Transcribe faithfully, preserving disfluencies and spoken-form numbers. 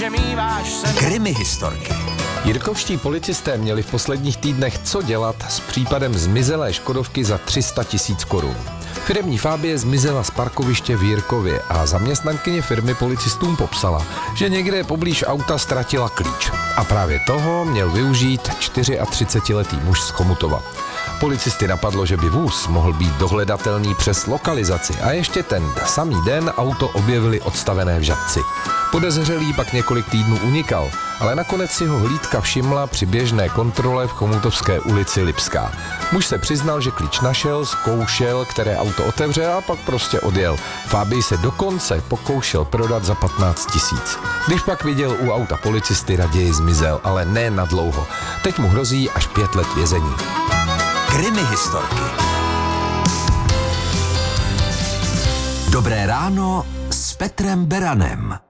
že míváš se... Krimi historky. Jirkovští policisté měli v posledních týdnech co dělat s případem zmizelé škodovky za tři sta tisíc korun. Firemní Fabie zmizela z parkoviště v Jirkově a zaměstnankyně firmy policistům popsala, že někde poblíž auta ztratila klíč. A právě toho měl využít třicetičtyřletý muž z Chomutova. Policisty napadlo, že by vůz mohl být dohledatelný přes lokalizaci a ještě ten samý den auto objevili odstavené v Žatci. Podezřelý pak několik týdnů unikal, ale nakonec si ho hlídka všimla při běžné kontrole v Chomutovské ulici Lipská. Muž se přiznal, že klíč našel, zkoušel, které auto otevře a pak prostě odjel. Fabii se dokonce pokoušel prodat za patnáct tisíc. Když pak viděl u auta policisty, raději zmizel, ale ne na dlouho. Teď mu hrozí až pět let vězení. Krimi historky. Dobré ráno s Petrem Beranem.